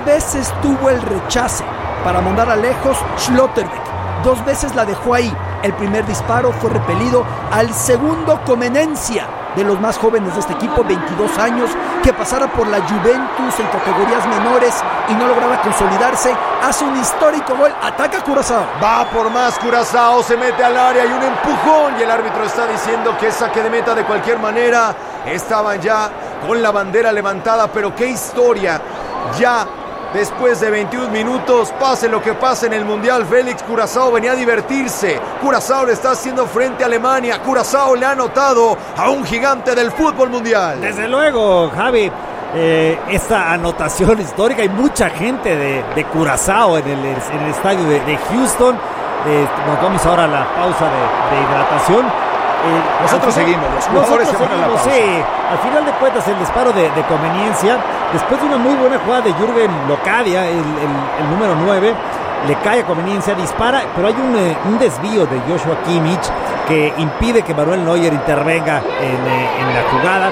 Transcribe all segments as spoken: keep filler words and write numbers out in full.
veces tuvo el rechace para mandar a lejos Schlotterbeck. Dos veces la dejó ahí. El primer disparo fue repelido al segundo Comenencia, de los más jóvenes de este equipo, veintidós años, que pasara por la Juventus en categorías menores y no lograba consolidarse. Hace un histórico gol, ataca Curazao. Va por más Curazao, se mete al área y un empujón, y el árbitro está diciendo que es saque de meta de cualquier manera. Estaban ya con la bandera levantada, pero qué historia. Ya después de veintiún minutos, pase lo que pase en el Mundial, Félix, Curazao venía a divertirse. Curazao le está haciendo frente a Alemania. Curazao le ha anotado a un gigante del fútbol mundial. Desde luego, Javi, eh, esta anotación histórica. Hay mucha gente de, de Curazao en el, en el estadio de, de Houston. Eh, nos vamos ahora a la pausa de, de hidratación. Eh, nosotros final, seguimos, los jugadores se van a la pausa. Sí, al final de cuentas el disparo de, de conveniencia, después de una muy buena jugada de Jürgen Locadia, el, el, el número nueve, le cae a conveniencia, dispara, pero hay un, eh, un desvío de Joshua Kimmich que impide que Manuel Neuer intervenga en, eh, en la jugada,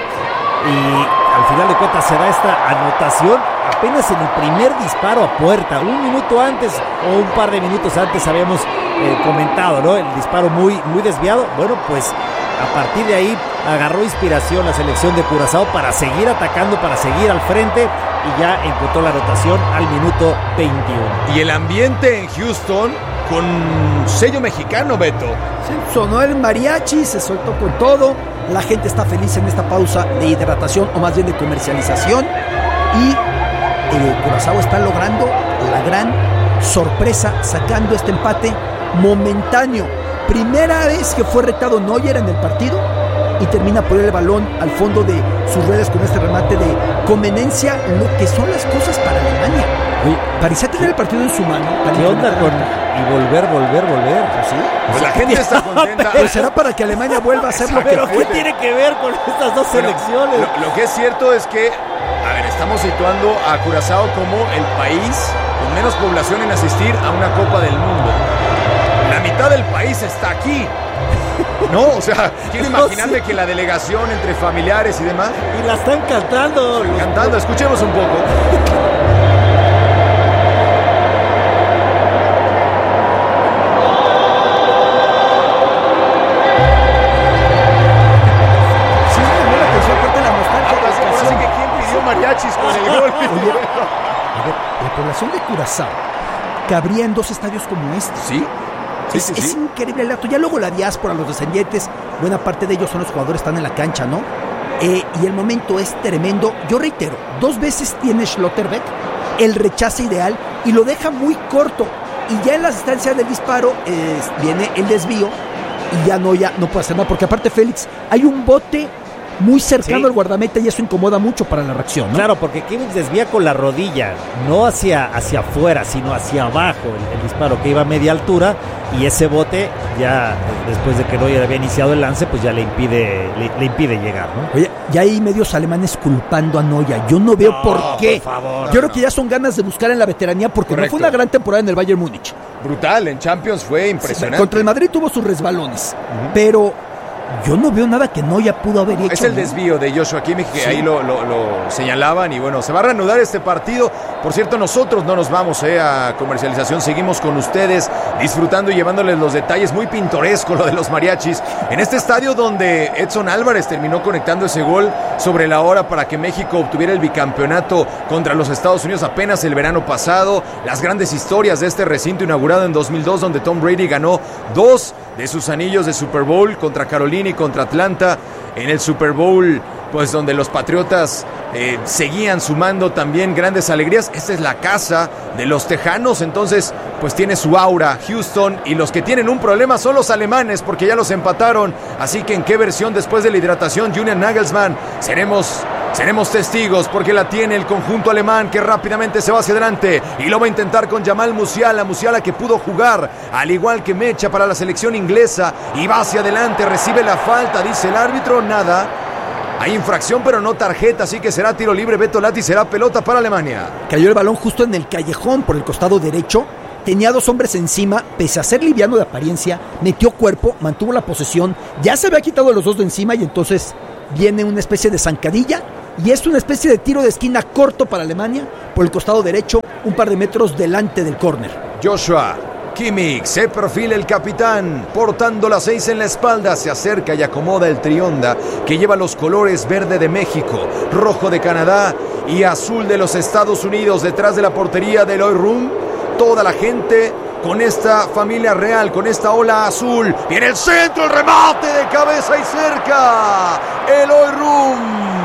y al final de cuentas se da esta anotación apenas en el primer disparo a puerta. Un minuto antes o un par de minutos antes habíamos eh, comentado, ¿no? El disparo muy, muy desviado. Bueno, pues a partir de ahí agarró inspiración la selección de Curazao para seguir atacando, para seguir al frente, y ya encontró la anotación al minuto veintiuno. Y el ambiente en Houston con sello mexicano, Beto. Sí, sonó el mariachi, se soltó con todo. La gente está feliz en esta pausa de hidratación, o más bien de comercialización, y eh, Curazao está logrando la gran sorpresa, sacando este empate momentáneo. Primera vez que fue retado Neuer en el partido y termina por el balón al fondo de sus redes con este remate de conveniencia, lo que son las cosas para Alemania. Oye, parecía tener el partido en su mano. ¿Qué onda con y volver, volver, volver? Pues sí. Pues la gente está contenta. Pues será para que Alemania vuelva a hacer lo que ¿Pero fue. qué tiene que ver con estas dos Bueno, selecciones? Lo, lo que es cierto es que, a ver, estamos situando a Curazao como el país con menos población en asistir a una Copa del Mundo. La mitad del país está aquí. No, o sea, quiero No imaginarme sé. que la delegación entre familiares y demás, Y la están cantando. cantando, escuchemos un poco. Sí, me llamó la atención, aparte de la nostalgia. Ahora sí que quién pidió mariachis con el gol. Oye, a ver, la población de Curazao cabría en dos estadios como este. Sí, sí, es, sí, es sí. increíble el dato. Ya luego la diáspora, los descendientes, buena parte de ellos son los jugadores que están en la cancha, ¿no? Eh, y el momento es tremendo. Yo reitero, dos veces tiene Schlotterbeck el rechace ideal y lo deja muy corto. Y ya en la distancia del disparo eh, viene el desvío y ya no, ya no puede hacer nada. Porque aparte, Félix, hay un bote muy cercano Sí. al guardameta y eso incomoda mucho para la reacción, ¿no? Claro, porque Kimmich desvía con la rodilla, no hacia, hacia afuera, sino hacia abajo el, el disparo, que iba a media altura, y ese bote ya, después de que Neuer había iniciado el lance, pues ya le impide, le, le impide llegar, ¿no? Oye, ya hay medios alemanes culpando a Neuer. Yo no veo No, por qué. por favor. Yo creo que ya son ganas de buscar en la veteranía porque Correcto. no fue una gran temporada en el Bayern Múnich. Brutal, en Champions fue impresionante. Contra el Madrid tuvo sus resbalones, uh-huh. pero yo no veo nada que Neuer pudo haber hecho. Es el ¿no? desvío de Joshua Kimmich que Sí. ahí lo, lo, lo señalaban, y bueno, se va a reanudar este partido. Por cierto, nosotros no nos vamos eh, a comercialización, seguimos con ustedes disfrutando y llevándoles los detalles. Muy pintoresco lo de los mariachis en este estadio donde Edson Álvarez terminó conectando ese gol sobre la hora para que México obtuviera el bicampeonato contra los Estados Unidos apenas el verano pasado. Las grandes historias de este recinto inaugurado en dos mil dos, donde Tom Brady ganó dos de sus anillos de Super Bowl contra Carolina y contra Atlanta. En el Super Bowl, pues donde los Patriotas eh, seguían sumando también grandes alegrías. Esta es la casa de los tejanos, entonces pues tiene su aura Houston, y los que tienen un problema son los alemanes porque ya los empataron. Así que en qué versión después de la hidratación, Julian Nagelsmann, seremos... Seremos testigos porque la tiene el conjunto alemán, que rápidamente se va hacia adelante y lo va a intentar con Jamal Musiala. Musiala que pudo jugar al igual que Mecha para la selección inglesa y va hacia adelante, recibe la falta, dice el árbitro, nada. Hay infracción pero no tarjeta, así que será tiro libre. Beto Lati, será pelota para Alemania. Cayó el balón justo en el callejón por el costado derecho. Tenía dos hombres encima, pese a ser liviano de apariencia, metió cuerpo, mantuvo la posesión, ya se había quitado los dos de encima y entonces viene una especie de zancadilla y es una especie de tiro de esquina corto para Alemania por el costado derecho, un par de metros delante del córner. Joshua Kimmich, se perfila el capitán, portando las seis en la espalda, se acerca y acomoda el trionda que lleva los colores verde de México, rojo de Canadá y azul de los Estados Unidos. Detrás de la portería del Eloy Room, toda la gente con esta familia real, con esta ola azul. Viene el centro, el remate de cabeza y cerca. Eloy Room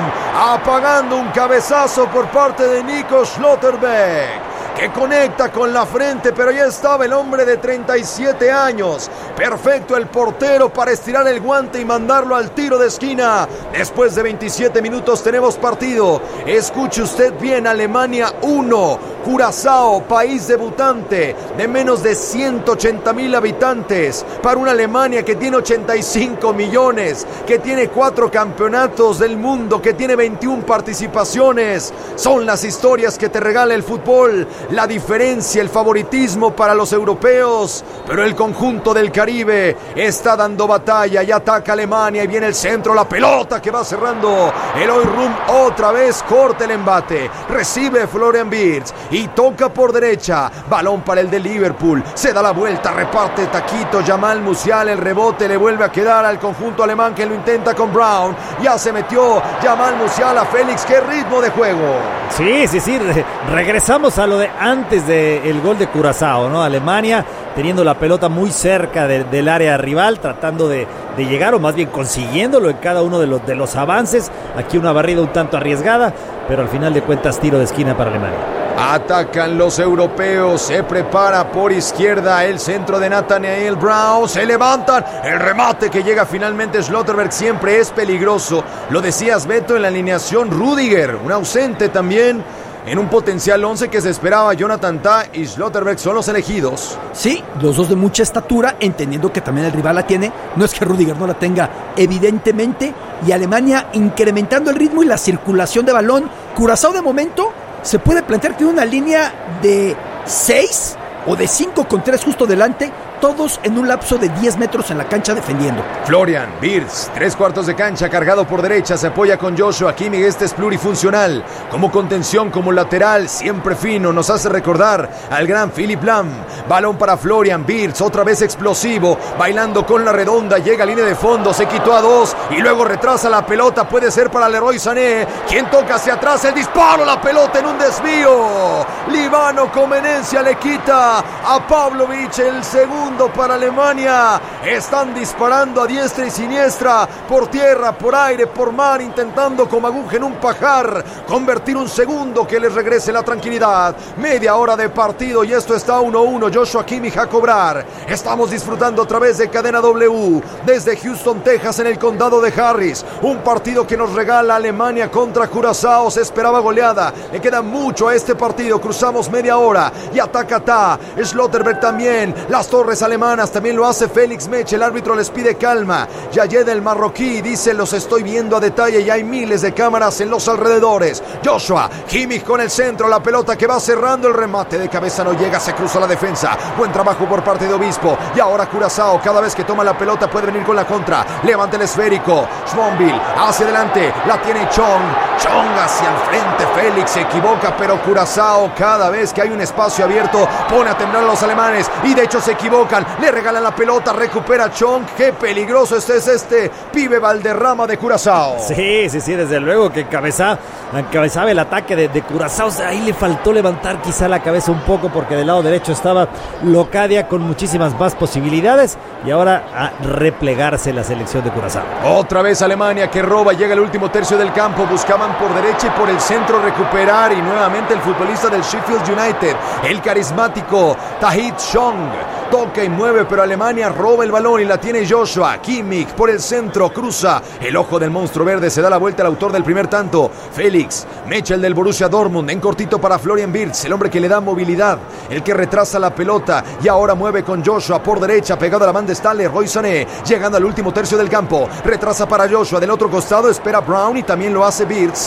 apagando un cabezazo por parte de Nico Schlotterbeck, que conecta con la frente, pero ya estaba el hombre de treinta y siete años. Perfecto el portero para estirar el guante y mandarlo al tiro de esquina. Después de veintisiete minutos tenemos partido. Escuche usted bien, Alemania uno, Curazao, país debutante de menos de ciento ochenta mil habitantes, para una Alemania que tiene ochenta y cinco millones, que tiene cuatro campeonatos del mundo, que tiene veintiuna participaciones. Son las historias que te regala el fútbol. La diferencia, el favoritismo para los europeos, pero el conjunto del Caribe está dando batalla y ataca Alemania y viene el centro, la pelota que va cerrando. Eloy Room otra vez corta el embate, recibe Florian Wirtz y toca por derecha, balón para el de Liverpool, se da la vuelta, reparte taquito Jamal Musiala, el rebote le vuelve a quedar al conjunto alemán que lo intenta con Brown, ya se metió Jamal Musiala. Félix, qué ritmo de juego. Sí, sí, sí, regresamos a lo de antes del gol de Curazao, ¿no? Alemania teniendo la pelota muy cerca de, del área rival, tratando de, de llegar, o más bien consiguiéndolo en cada uno de los, de los avances. Aquí una barrida un tanto arriesgada, pero al final de cuentas tiro de esquina para Alemania. Atacan los europeos, se prepara por izquierda el centro de Nathaniel Brown, se levantan, el remate que llega finalmente Schlotterbeck siempre es peligroso. Lo decías, Beto, en la alineación Rüdiger, un ausente también. En un potencial once que se esperaba, Jonathan Tah y Schlotterbeck son los elegidos. Sí, los dos de mucha estatura, entendiendo que también el rival la tiene. No es que Rüdiger no la tenga, evidentemente. Y Alemania incrementando el ritmo y la circulación de balón. Curazao de momento se puede plantear que una línea de seis o de cinco con tres justo delante, todos en un lapso de diez metros en la cancha defendiendo. Florian Wirtz, tres cuartos de cancha, cargado por derecha, se apoya con Joshua Kimmich. Este es plurifuncional, como contención, como lateral, siempre fino, nos hace recordar al gran Philipp Lahm. Balón para Florian Wirtz, otra vez explosivo, bailando con la redonda, llega a línea de fondo, se quitó a dos y luego retrasa la pelota, puede ser para Leroy Sané, quien toca hacia atrás, el disparo, la pelota en un desvío. Líbano Comenencia le quita a Pavlovic el segundo para Alemania. Están disparando a diestra y siniestra, por tierra, por aire, por mar, intentando como aguja en un pajar convertir un segundo que les regrese la tranquilidad. Media hora de partido y esto está uno a uno. Joshua Kimmich a cobrar. Estamos disfrutando a través de Cadena W desde Houston, Texas, en el condado de Harris. Un partido que nos regala Alemania contra Curazao. Se esperaba goleada, le queda mucho a este partido. Cruzamos media hora y ataca Tah, Schlotterbeck también, las torres alemanas, también lo hace Félix Mech, el árbitro les pide calma. Yayed el marroquí dice: los estoy viendo a detalle y hay miles de cámaras en los alrededores. Joshua Kimmich con el centro, la pelota que va cerrando, el remate de cabeza no llega, se cruza la defensa. Buen trabajo por parte de Obispo. Y ahora Curazao, cada vez que toma la pelota puede venir con la contra. Levanta el esférico, Schmonville hacia adelante, la tiene Chong, Chong hacia el frente, Félix se equivoca, pero Curazao cada vez que hay un espacio abierto pone a temblar a los alemanes y de hecho se equivocan, le regalan la pelota, recupera Chong. Qué peligroso este es este pibe Valderrama de Curazao. Sí, sí, sí, desde luego que encabeza, encabezaba el ataque de, de Curazao. O sea, ahí le faltó levantar quizá la cabeza un poco porque del lado derecho estaba Locadia con muchísimas más posibilidades y ahora a replegarse la selección de Curazao. Otra vez Alemania que roba, llega el último tercio del campo, buscaban por derecha y por el centro recuperar y nuevamente el futbolista del Sheffield United, el carismático Tahith Chong, toca y mueve, pero Alemania roba el balón y la tiene Joshua Kimmich por el centro, cruza el ojo del monstruo verde, se da la vuelta al autor del primer tanto, Félix Mech, el del Borussia Dortmund, en cortito para Florian Wirtz, el hombre que le da movilidad, el que retrasa la pelota y ahora mueve con Joshua por derecha, pegado a la banda está Leroy Sané, llegando al último tercio del campo, retrasa para Joshua, del otro costado espera Brown y también lo hace Wirtz.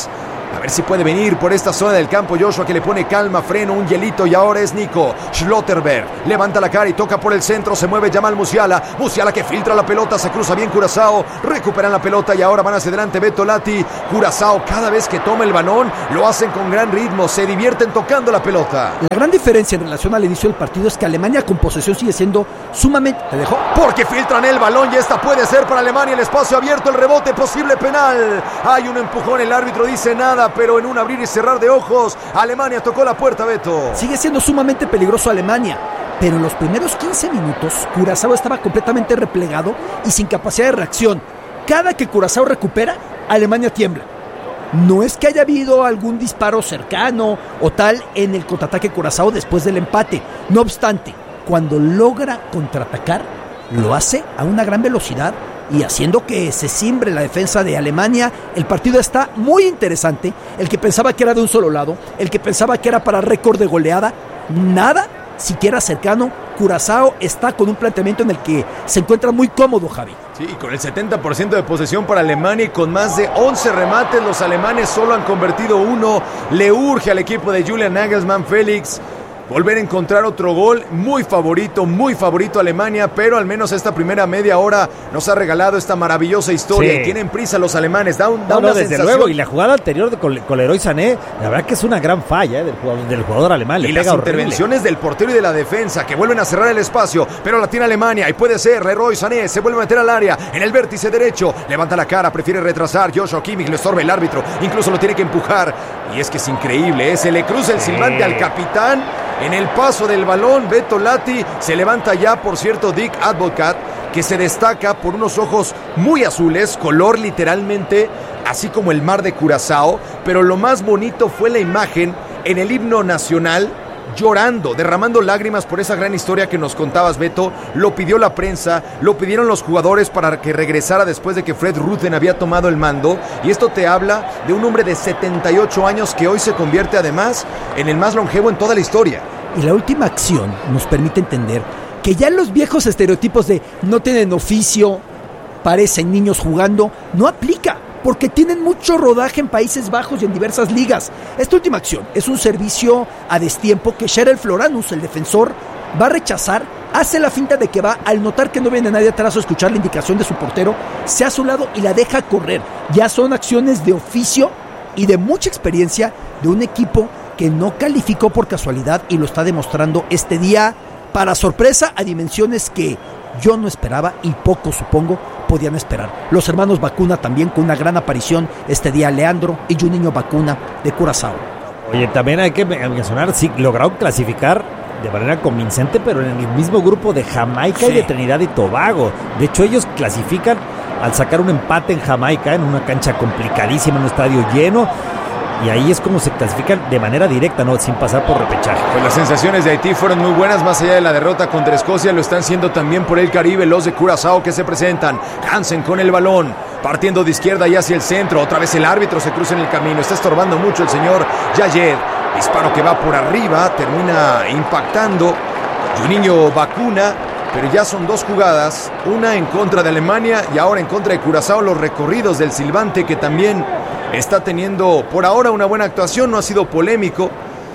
A ver si puede venir por esta zona del campo Joshua, que le pone calma, freno, un hielito, y ahora es Nico Schlotterberg. Levanta la cara y toca por el centro, se mueve Jamal Musiala. Musiala que filtra la pelota, se cruza bien Curazao, recuperan la pelota y ahora van hacia adelante Beto Lati. Curazao cada vez que toma el balón lo hacen con gran ritmo, se divierten tocando la pelota. La gran diferencia en relación al inicio del partido es que Alemania con posesión sigue siendo sumamente... ¿Te dejó? Porque filtran el balón y esta puede ser para Alemania, el espacio abierto, el rebote, posible penal. Hay un empujón, el árbitro dice nada, pero en un abrir y cerrar de ojos, Alemania tocó la puerta, Beto. Sigue siendo sumamente peligroso Alemania, pero en los primeros quince minutos Curazao estaba completamente replegado y sin capacidad de reacción. Cada que Curazao recupera, Alemania tiembla. No es que haya habido algún disparo cercano o tal en el contraataque Curazao después del empate. No obstante, cuando logra contraatacar, lo hace a una gran velocidad y haciendo que se cimbre la defensa de Alemania. El partido está muy interesante. El que pensaba que era de un solo lado, el que pensaba que era para récord de goleada, nada siquiera cercano. Curazao está con un planteamiento en el que se encuentra muy cómodo, Javi. Sí, con el setenta por ciento de posesión para Alemania y con más de once remates, los alemanes solo han convertido uno. Le urge al equipo de Julian Nagelsmann, Félix, volver a encontrar otro gol. Muy favorito, muy favorito Alemania, pero al menos esta primera media hora nos ha regalado esta maravillosa historia. Sí. Y tienen prisa los alemanes, da, un, da no, una no, desde sensación. luego, y la jugada anterior de con, con Leroy Sané, la verdad que es una gran falla eh, del, jugador, del jugador alemán. Le y pega las horrible. Intervenciones del portero y de la defensa que vuelven a cerrar el espacio, pero la tiene Alemania y puede ser. Leroy Sané se vuelve a meter al área en el vértice derecho, levanta la cara, prefiere retrasar. Joshua Kimmich le estorba el árbitro, incluso lo tiene que empujar. Y es que es increíble, ¿eh? Se le cruza el silbante sí. al capitán en el paso del balón. Beto Lati se levanta ya, por cierto, Dick Advocat, que se destaca por unos ojos muy azules, color literalmente así como el mar de Curazao, pero lo más bonito fue la imagen en el himno nacional, llorando, derramando lágrimas por esa gran historia que nos contabas, Beto. Lo pidió la prensa, lo pidieron los jugadores para que regresara después de que Fred Rutten había tomado el mando, y esto te habla de un hombre de setenta y ocho años que hoy se convierte además en el más longevo en toda la historia. Y la última acción nos permite entender que ya los viejos estereotipos de no tienen oficio, parecen niños jugando, no aplica, porque tienen mucho rodaje en Países Bajos y en diversas ligas. Esta última acción es un servicio a destiempo que Sheryl Floranus, el defensor, va a rechazar, hace la finta de que va, al notar que no viene nadie atrás o escuchar la indicación de su portero, se hace a su lado y la deja correr. Ya son acciones de oficio y de mucha experiencia de un equipo que no calificó por casualidad y lo está demostrando este día, para sorpresa a dimensiones que yo no esperaba y poco, supongo, podían esperar. Los hermanos Bacuna también con una gran aparición este día, Leandro y Juninho Bacuna de Curazao. Oye, también hay que mencionar, sí, lograron clasificar de manera convincente, pero en el mismo grupo de Jamaica sí. y de Trinidad y Tobago. De hecho, ellos clasifican al sacar un empate en Jamaica, en una cancha complicadísima, en un estadio lleno. Y ahí es como se clasifican de manera directa, ¿no? Sin pasar por repechaje. Pues las sensaciones de Haití fueron muy buenas, más allá de la derrota contra Escocia, lo están siendo también por el Caribe, los de Curazao que se presentan. Hansen con el balón, partiendo de izquierda y hacia el centro, otra vez el árbitro se cruza en el camino, está estorbando mucho el señor Yayed. Disparo que va por arriba, termina impactando Juninho Bacuna, pero ya son dos jugadas, una en contra de Alemania y ahora en contra de Curazao. Los recorridos del silbante, que también está teniendo por ahora una buena actuación, no ha sido polémico,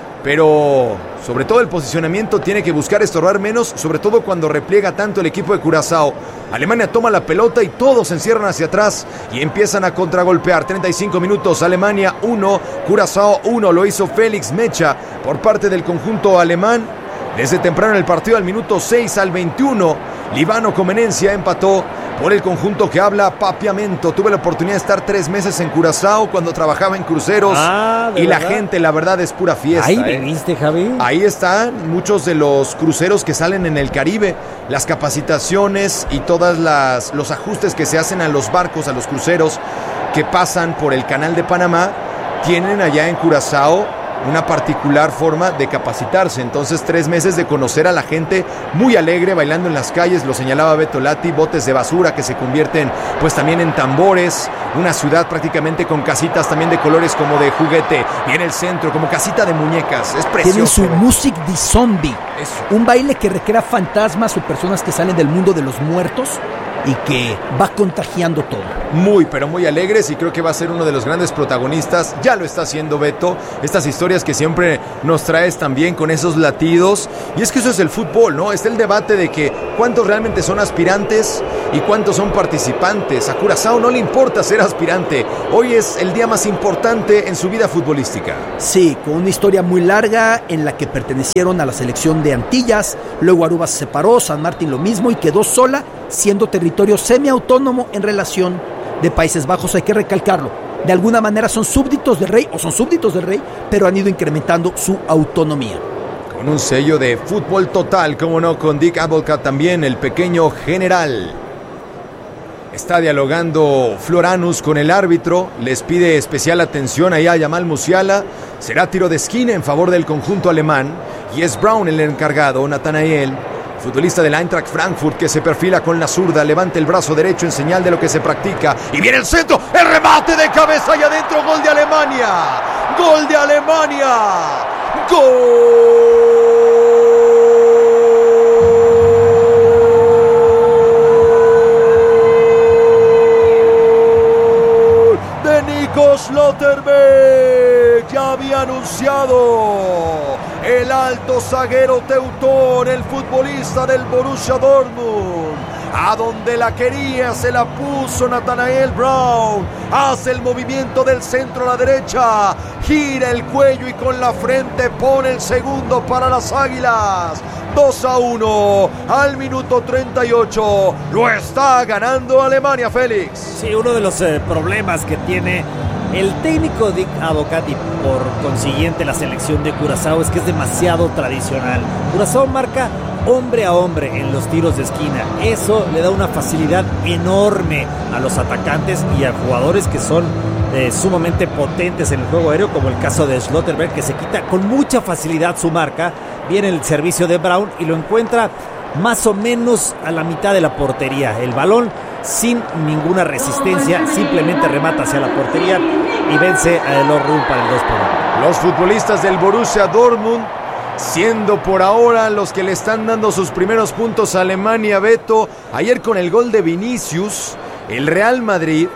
pero sobre todo el posicionamiento tiene que buscar estorbar menos, sobre todo cuando repliega tanto el equipo de Curazao. Alemania toma la pelota y todos se encierran hacia atrás y empiezan a contragolpear. treinta y cinco minutos, Alemania uno, Curazao uno, lo hizo Félix Mecha por parte del conjunto alemán. Desde temprano en el partido, al minuto seis al veintiuno, Líbano Comenencia empató por el conjunto que habla Papiamento. Tuve la oportunidad de estar tres meses en Curazao cuando trabajaba en cruceros ah, y verdad? La gente, la verdad, es pura fiesta. Ahí viniste, ¿eh? Javi. Ahí están muchos de los cruceros que salen en el Caribe, las capacitaciones y todas las los ajustes que se hacen a los barcos, a los cruceros que pasan por el Canal de Panamá, tienen allá en Curazao una particular forma de capacitarse. Entonces, tres meses de conocer a la gente muy alegre, bailando en las calles, lo señalaba Beto Lati, botes de basura que se convierten pues también en tambores, una ciudad prácticamente con casitas también de colores como de juguete, y en el centro como casita de muñecas, es precioso. Tienen su Music de Zombie, Eso. un baile que recrea fantasmas o personas que salen del mundo de los muertos y que va contagiando todo. muy, pero muy alegres y creo que va a ser uno de los grandes protagonistas. Ya lo está haciendo Beto. Estas historias que siempre nos traes también con esos latidos. Y es que eso es el fútbol, ¿no? Está el debate de que cuántos realmente son aspirantes y cuántos son participantes. A Curazao no le importa ser aspirante. Hoy es el día más importante en su vida futbolística. Sí, con una historia muy larga en la que pertenecieron a la selección de Antillas. Luego Aruba se separó, San Martín lo mismo y quedó sola, siendo territorio semiautónomo en relación de Países Bajos. Hay que recalcarlo. De alguna manera son súbditos del rey o son súbditos del rey, pero han ido incrementando su autonomía. Con un sello de fútbol total, como no, con Dick Advocaat también, el pequeño general. Está dialogando Floranus con el árbitro, les pide especial atención ahí a Yamal Musiala. Será tiro de esquina en favor del conjunto alemán y es Braun el encargado. Nathanael, futbolista del Eintracht Frankfurt, que se perfila con la zurda, levanta el brazo derecho en señal de lo que se practica y viene el centro, el remate de cabeza y adentro, gol de Alemania, gol de Alemania, gol de Nico Schlotterbeck. Ya había anunciado el alto zaguero teutón, el futbolista del Borussia Dortmund. A donde la quería se la puso Nathanael Braun. Hace el movimiento del centro a la derecha, gira el cuello y con la frente pone el segundo para las Águilas. dos a uno al minuto treinta y ocho. Lo está ganando Alemania, Félix. Sí, uno de los eh, problemas que tiene el técnico Dick Advocaat y por consiguiente la selección de Curazao es que es demasiado tradicional. Curazao marca hombre a hombre en los tiros de esquina. Eso le da una facilidad enorme a los atacantes y a jugadores que son eh, sumamente potentes en el juego aéreo, como el caso de Schlotterbeck, que se quita con mucha facilidad su marca. Viene el servicio de Braun y lo encuentra más o menos a la mitad de la portería. El balón sin ninguna resistencia, simplemente remata hacia la portería y vence a El Orrum para el dos por uno. Los futbolistas del Borussia Dortmund siendo por ahora los que le están dando sus primeros puntos a Alemania, Beto. Ayer con el gol de Vinicius, el Real Madrid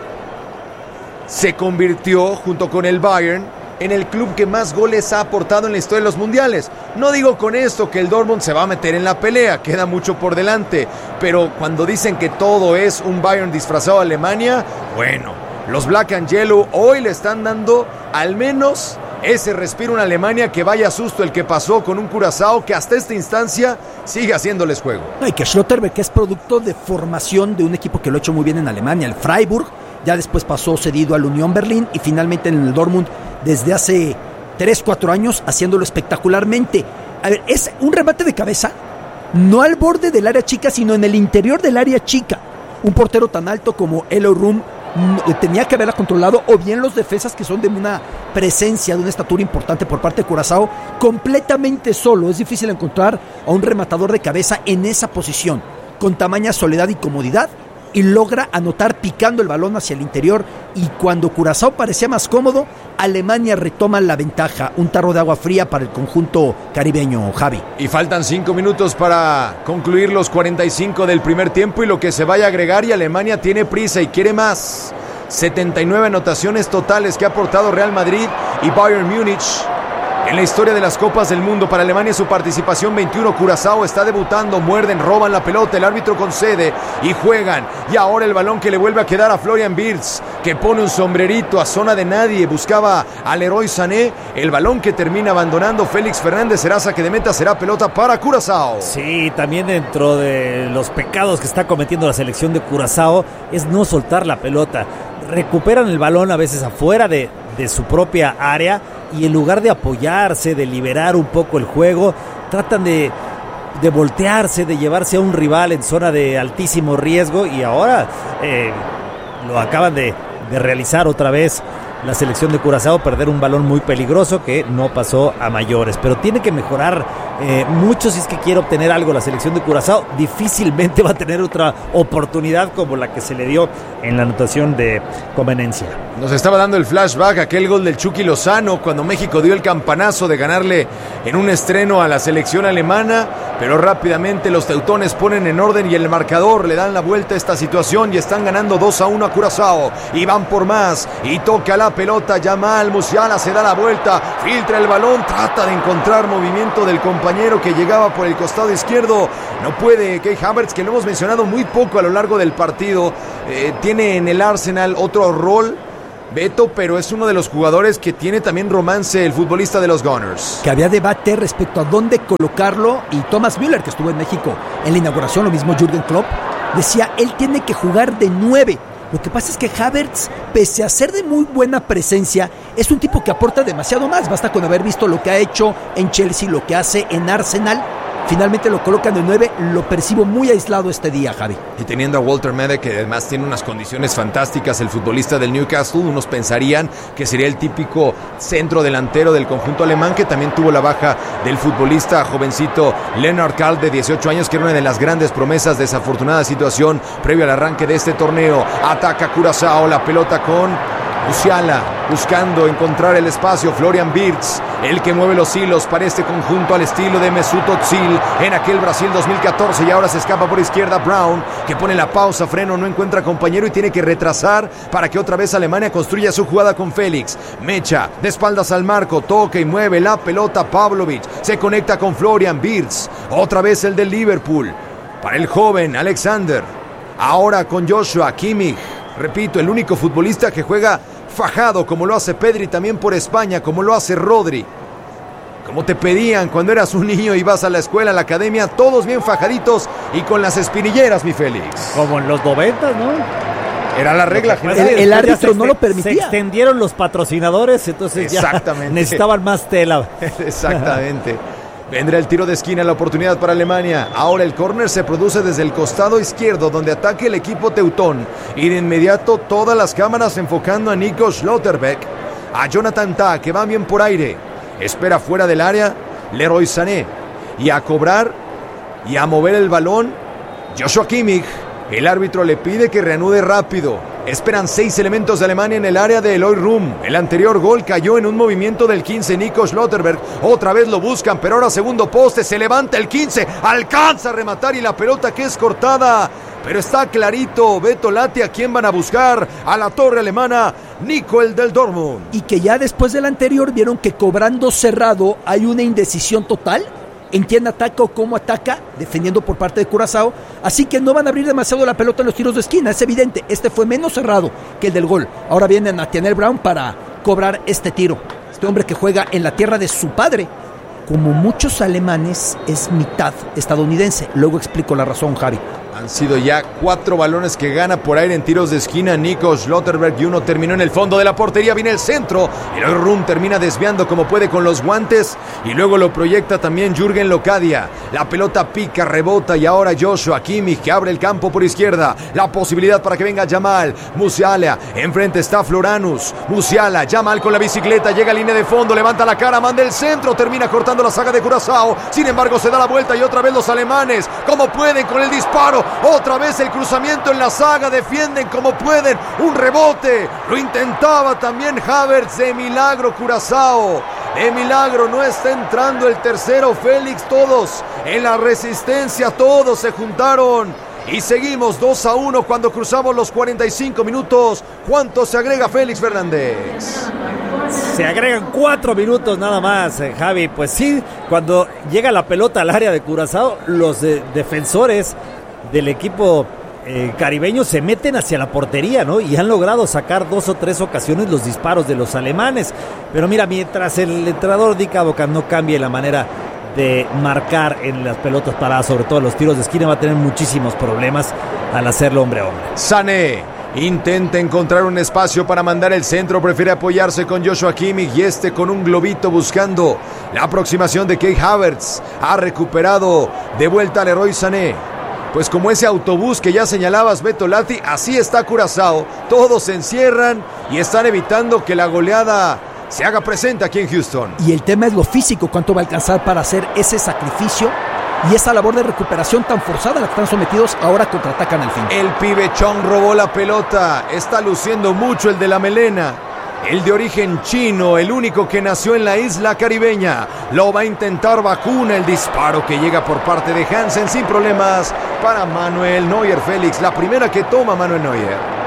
se convirtió junto con el Bayern en el club que más goles ha aportado en la historia de los mundiales. No digo con esto que el Dortmund se va a meter en la pelea, queda mucho por delante, pero cuando dicen que todo es un Bayern disfrazado de Alemania, bueno, los Black and Yellow hoy le están dando al menos ese respiro a una Alemania que vaya susto el que pasó con un Curazao que hasta esta instancia sigue haciéndoles juego. No, y que Schlotterbeck es producto de formación de un equipo que lo ha hecho muy bien en Alemania, el Freiburg. Ya después pasó cedido al Unión Berlín y finalmente en el Dortmund desde hace tres, cuatro años haciéndolo espectacularmente. A ver, es un remate de cabeza, no al borde del área chica, sino en el interior del área chica. Un portero tan alto como El Orrum tenía que haberla controlado, o bien los defensas que son de una presencia, de una estatura importante por parte de Curazao, completamente solo. Es difícil encontrar a un rematador de cabeza en esa posición, con tamaña soledad y comodidad, y logra anotar picando el balón hacia el interior. Y cuando Curazao parecía más cómodo, Alemania retoma la ventaja. Un tarro de agua fría para el conjunto caribeño, Javi. Y faltan cinco minutos para concluir los cuarenta y cinco del primer tiempo y lo que se vaya a agregar, y Alemania tiene prisa y quiere más. setenta y nueve anotaciones totales que ha aportado Real Madrid y Bayern Múnich en la historia de las Copas del Mundo. Para Alemania su participación veintiuno. Curazao está debutando, muerden, roban la pelota, el árbitro concede y juegan. Y ahora el balón que le vuelve a quedar a Florian Wirtz, que pone un sombrerito a zona de nadie, buscaba al Leroy Sané. El balón que termina abandonando Félix Fernández, será saque de meta, será pelota para Curazao. Sí, también dentro de los pecados que está cometiendo la selección de Curazao es no soltar la pelota. Recuperan el balón a veces afuera de, de su propia área, y en lugar de apoyarse, de liberar un poco el juego, tratan de, de voltearse, de llevarse a un rival en zona de altísimo riesgo, y ahora eh, lo acaban de, de realizar otra vez la selección de Curazao, perder un balón muy peligroso que no pasó a mayores, pero tiene que mejorar eh, mucho si es que quiere obtener algo la selección de Curazao. Difícilmente va a tener otra oportunidad como la que se le dio en la anotación de Conveniencia. Nos estaba dando el flashback aquel gol del Chucky Lozano cuando México dio el campanazo de ganarle en un estreno a la selección alemana, pero rápidamente los teutones ponen en orden y el marcador le dan la vuelta a esta situación y están ganando dos a uno a Curazao y van por más y toca la pelota Jamal Musiala, se da la vuelta, filtra el balón, trata de encontrar movimiento del compañero que llegaba por el costado izquierdo, no puede. Kai Havertz, que lo hemos mencionado muy poco a lo largo del partido, eh, tiene en el Arsenal otro rol, Beto, pero es uno de los jugadores que tiene también romance el futbolista de los Gunners. Que había debate respecto a dónde colocarlo, y Thomas Müller, que estuvo en México en la inauguración, lo mismo Jürgen Klopp, decía, él tiene que jugar de nueve. Lo que pasa es que Havertz, pese a ser de muy buena presencia, es un tipo que aporta demasiado más. Basta con haber visto lo que ha hecho en Chelsea, lo que hace en Arsenal. Finalmente lo colocan de nueve, lo percibo muy aislado este día, Javi. Y teniendo a Walter Mede, que además tiene unas condiciones fantásticas, el futbolista del Newcastle, unos pensarían que sería el típico centro delantero del conjunto alemán, que también tuvo la baja del futbolista jovencito Lennart Karl, de dieciocho años, que era una de las grandes promesas. Desafortunada situación previo al arranque de este torneo. Ataca Curazao, la pelota con Musiala, buscando encontrar el espacio. Florian Wirtz, el que mueve los hilos para este conjunto al estilo de Mesut Özil en aquel Brasil dos mil catorce, y ahora se escapa por izquierda Brown, que pone la pausa, freno, no encuentra compañero y tiene que retrasar para que otra vez Alemania construya su jugada con Félix. Mecha, de espaldas al marco, toca y mueve la pelota Pavlovic, se conecta con Florian Wirtz, otra vez el del Liverpool, para el joven Alexander, ahora con Joshua Kimmich, repito, el único futbolista que juega fajado, como lo hace Pedri también por España, como lo hace Rodri, como te pedían cuando eras un niño y vas a la escuela, a la academia, todos bien fajaditos y con las espinilleras, mi Félix. Como en los noventas, ¿no? Era la regla general. El, el árbitro no lo permitía. Se extendieron los patrocinadores, entonces Exactamente. ya necesitaban más tela. Exactamente. Vendrá el tiro de esquina, la oportunidad para Alemania. Ahora el córner se produce desde el costado izquierdo, donde ataca el equipo teutón. Y de inmediato todas las cámaras enfocando a Nico Schlotterbeck, a Jonathan Tah, que van bien por aire. Espera fuera del área Leroy Sané. Y a cobrar y a mover el balón Joshua Kimmich. El árbitro le pide que reanude rápido. Esperan seis elementos de Alemania en el área de Eloy Room. El anterior gol cayó en un movimiento del quince, Nico Schlotterbeck. Otra vez lo buscan, pero ahora segundo poste. Se levanta el quince, alcanza a rematar y la pelota que es cortada. Pero está clarito, Beto Lati, ¿a quién van a buscar? A la torre alemana, Nico, el del Dortmund. Y que ya después del anterior vieron que cobrando cerrado hay una indecisión total en quién ataca o cómo ataca, defendiendo por parte de Curazao, así que no van a abrir demasiado la pelota en los tiros de esquina, es evidente. Este fue menos cerrado que el del gol. Ahora viene Nathaniel Brown para cobrar este tiro. Este hombre que juega en la tierra de su padre, como muchos alemanes, es mitad estadounidense. Luego explico la razón, Javi. Han sido ya cuatro balones que gana por aire en tiros de esquina Nico Schlotterbeck, y uno terminó en el fondo de la portería. Viene el centro, el Rum termina desviando como puede con los guantes y luego lo proyecta también Jürgen Locadia. La pelota pica, rebota y ahora Joshua Kimmich, que abre el campo por izquierda. La posibilidad para que venga Jamal Musiala, enfrente está Floranus. Musiala, Jamal con la bicicleta, llega a línea de fondo, levanta la cara, manda el centro, termina cortando la saga de Curazao. Sin embargo se da la vuelta y otra vez los alemanes, como pueden con el disparo. Otra vez el cruzamiento en la saga, defienden como pueden, un rebote, lo intentaba también Havertz, de milagro Curazao, de milagro no está entrando el tercero, Félix, todos en la resistencia, todos se juntaron y seguimos dos a uno cuando cruzamos los cuarenta y cinco minutos. ¿Cuánto se agrega, Félix Fernández? Se agregan cuatro minutos nada más, eh, Javi. Pues sí, cuando llega la pelota al área de Curazao, los eh, defensores del equipo eh, caribeño se meten hacia la portería, ¿no? Y han logrado sacar dos o tres ocasiones los disparos de los alemanes. Pero mira, mientras el entrenador Dick Advocaat no cambie la manera de marcar en las pelotas paradas, sobre todo los tiros de esquina, va a tener muchísimos problemas al hacerlo hombre a hombre. Sané intenta encontrar un espacio para mandar el centro, prefiere apoyarse con Joshua Kimmich y este con un globito buscando la aproximación de Kai Havertz. Ha recuperado de vuelta a Leroy Sané. Pues como ese autobús que ya señalabas, Beto Lati, así está Curazao. Todos se encierran y están evitando que la goleada se haga presente aquí en Houston. Y el tema es lo físico, cuánto va a alcanzar para hacer ese sacrificio y esa labor de recuperación tan forzada a la que están sometidos. Ahora contraatacan al fin. El pibe Chong robó la pelota, está luciendo mucho el de la melena. el de origen chino, el único que nació en la isla caribeña. Lo va a intentar Vacuna, el disparo que llega por parte de Hansen sin problemas para Manuel Neuer Félix, la primera que toma Manuel Neuer.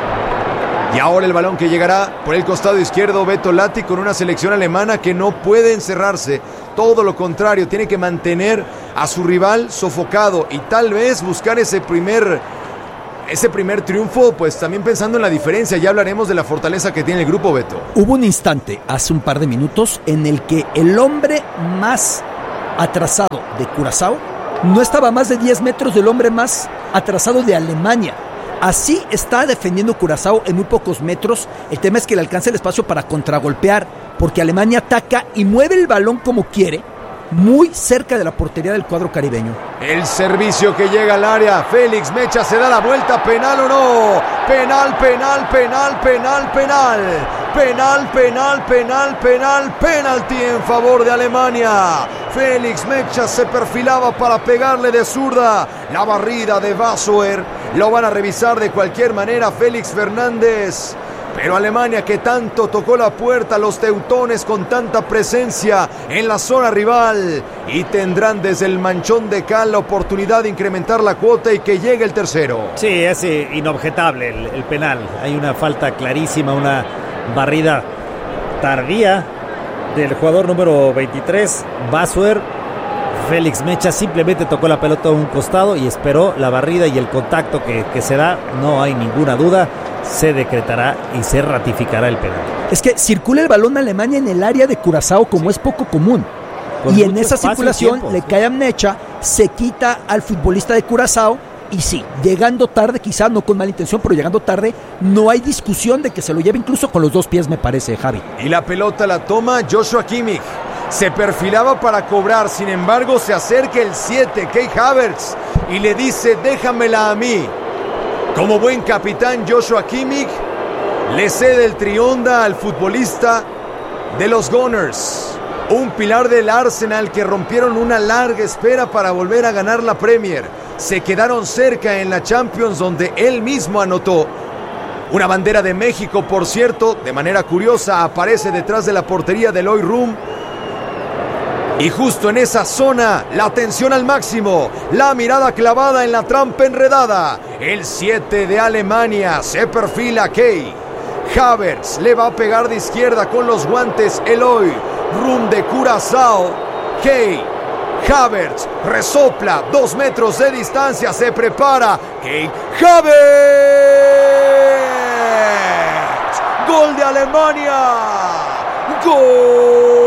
Y ahora el balón que llegará por el costado izquierdo, Beto Lati, con una selección alemana que no puede encerrarse. Todo lo contrario, tiene que mantener a su rival sofocado y tal vez buscar ese primer, ese primer triunfo, pues también pensando en la diferencia. Ya hablaremos de la fortaleza que tiene el grupo, Beto. Hubo un instante, hace un par de minutos, en el que el hombre más atrasado de Curazao no estaba a más de diez metros del hombre más atrasado de Alemania. Así está defendiendo Curazao en muy pocos metros. El tema es que le alcanza el espacio para contragolpear, porque Alemania ataca y mueve el balón como quiere, muy cerca de la portería del cuadro caribeño. El servicio que llega al área, Félix Mecha se da la vuelta, penal o no, penal, penal, penal, penal, penal, penal, penal, penal, penal, penalti en favor de Alemania. Félix Mecha se perfilaba para pegarle de zurda, la barrida de Bassoer, lo van a revisar de cualquier manera Félix Fernández. Pero Alemania, que tanto tocó la puerta, los teutones con tanta presencia en la zona rival, y tendrán desde el manchón de cal la oportunidad de incrementar la cuota y que llegue el tercero. Sí, es inobjetable el, el penal. Hay una falta clarísima, una barrida tardía del jugador número veintitrés, Bassoer. Félix Mecha simplemente tocó la pelota a un costado y esperó la barrida y el contacto que, que se da. No hay ninguna duda, se decretará y se ratificará el penal. Es que circula el balón a Alemania en el área de Curazao como es poco común. Con y en esa circulación tiempo, le sí. cae a Mecha, se quita al futbolista de Curazao y sí, llegando tarde, quizás no con mala intención, pero llegando tarde, no hay discusión de que se lo lleve incluso con los dos pies, me parece, Javi. Y la pelota la toma Joshua Kimmich. Se perfilaba para cobrar, sin embargo se acerca el siete, Kai Havertz, y le dice déjamela a mí. Como buen capitán, Joshua Kimmich le cede el trionda al futbolista de los Gunners, un pilar del Arsenal que rompieron una larga espera para volver a ganar la Premier. Se quedaron cerca en la Champions, donde él mismo anotó. Una bandera de México, por cierto, de manera curiosa, aparece detrás de la portería del Eloy Room. Y justo en esa zona, la atención al máximo, la mirada clavada en la trampa enredada. El siete de Alemania se perfila Kai Havertz, le va a pegar de izquierda con los guantes Eloy Room de Curazao. Kai Havertz resopla, dos metros de distancia, se prepara. Kai Havertz, gol de Alemania, gol.